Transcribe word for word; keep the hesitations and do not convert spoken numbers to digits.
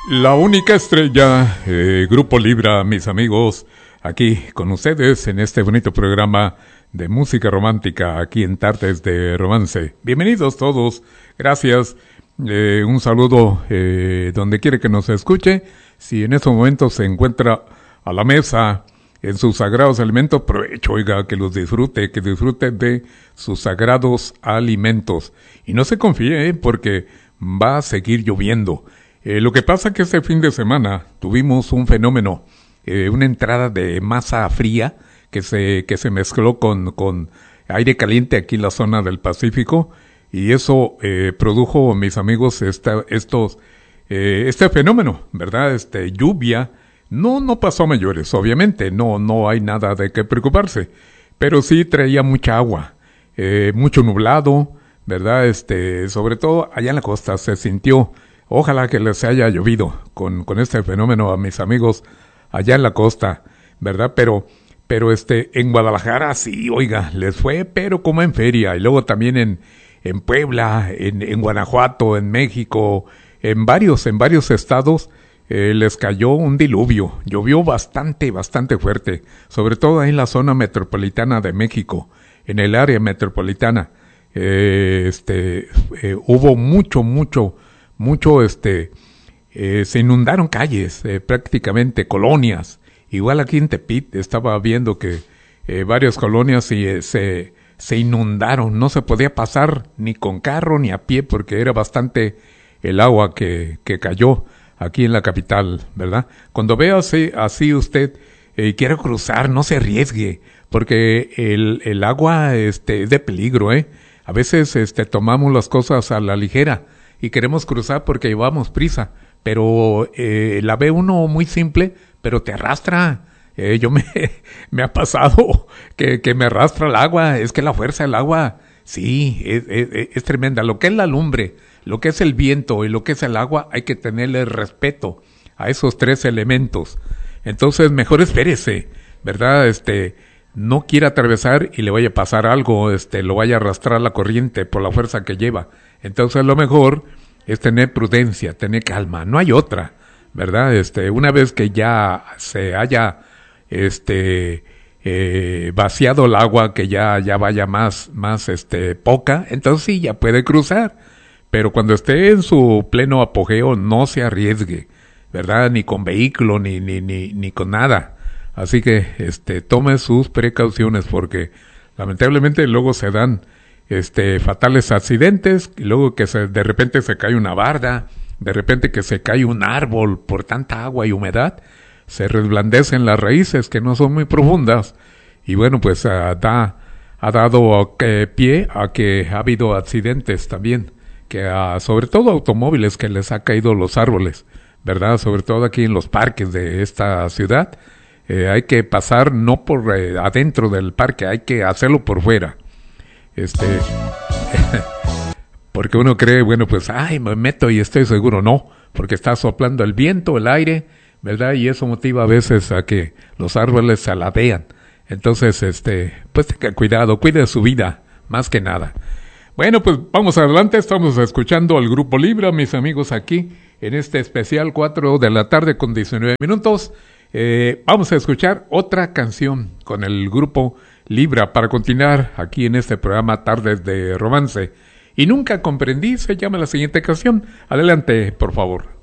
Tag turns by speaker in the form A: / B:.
A: La única estrella, eh, Grupo Libra, mis amigos, aquí con ustedes en este bonito programa de música romántica, aquí en Tardes de Romance. Bienvenidos todos, gracias, eh, un saludo eh, donde quiere que nos escuche. Si en estos momentos se encuentra a la mesa en sus sagrados alimentos, provecho, oiga, que los disfrute, que disfrute de sus sagrados alimentos. Y no se confíe, eh, porque va a seguir lloviendo. Eh, lo que pasa que este fin de semana tuvimos un fenómeno, eh, una entrada de masa fría que se que se mezcló con, con aire caliente aquí en la zona del Pacífico, y eso eh, produjo, mis amigos, esta, estos eh, este fenómeno, ¿verdad? Este lluvia. No no pasó a mayores, obviamente, no no hay nada de qué preocuparse, pero sí traía mucha agua, eh, mucho nublado, ¿verdad? Este, sobre todo allá en la costa se sintió. Ojalá que les haya llovido con, con este fenómeno a mis amigos allá en la costa, ¿verdad? Pero, pero este, en Guadalajara sí, oiga, les fue, pero como en feria. Y luego también en, en Puebla, en, en Guanajuato, en México, en varios, en varios estados, eh, les cayó un diluvio. Llovió bastante, bastante fuerte. Sobre todo ahí en la zona metropolitana de México, en el área metropolitana. Eh, este, eh, hubo mucho, mucho, mucho, este, eh, se inundaron calles, eh, prácticamente colonias. Igual aquí en Tepit estaba viendo que eh, varias colonias y, eh, se, se inundaron, no se podía pasar ni con carro ni a pie porque era bastante el agua que, que cayó aquí en la capital, ¿verdad? Cuando vea así, así usted eh, quiera cruzar, no se arriesgue, porque el, el agua, este, es de peligro, ¿eh? A veces, este, tomamos las cosas a la ligera y queremos cruzar porque llevamos prisa, pero eh, la ve uno muy simple, pero te arrastra. Eh, yo me, me ha pasado que, que me arrastra el agua, es que la fuerza del agua, sí, es, es, es tremenda. Lo que es la lumbre, lo que es el viento y lo que es el agua, hay que tenerle respeto a esos tres elementos. Entonces, mejor espérese, ¿verdad? Este, no quiera atravesar y le vaya a pasar algo, este, lo vaya a arrastrar la corriente por la fuerza que lleva. Entonces lo mejor es tener prudencia, tener calma, no hay otra, ¿verdad? Este, una vez que ya se haya, este, eh, vaciado el agua, que ya, ya vaya más, más, este, poca, entonces sí, ya puede cruzar. Pero cuando esté en su pleno apogeo, no se arriesgue, ¿verdad? Ni con vehículo, ni, ni, ni, ni con nada. Así que, este, tome sus precauciones porque lamentablemente luego se dan este fatales accidentes, y luego que se, de repente se cae una barda, de repente que se cae un árbol por tanta agua y humedad, se resblandecen las raíces que no son muy profundas, y bueno, pues uh, da, ha dado uh, pie a que ha habido accidentes también, que uh, sobre todo automóviles que les ha caído los árboles, ¿verdad? Sobre todo aquí en los parques de esta ciudad, eh, hay que pasar no por eh, adentro del parque, hay que hacerlo por fuera. Este, porque uno cree, bueno, pues, ay, me meto y estoy seguro. No, porque está soplando el viento, el aire, ¿verdad? Y eso motiva a veces a que los árboles se aladean. Entonces, este, pues tenga cuidado, cuide su vida, más que nada. Bueno, pues vamos adelante, estamos escuchando al Grupo Libra, mis amigos, aquí en este especial cuatro de la tarde con diecinueve minutos. Eh, vamos a escuchar otra canción con el Grupo Libra para continuar aquí en este programa Tardes de Romance. Y nunca comprendí, se llama la siguiente canción. Adelante, por favor.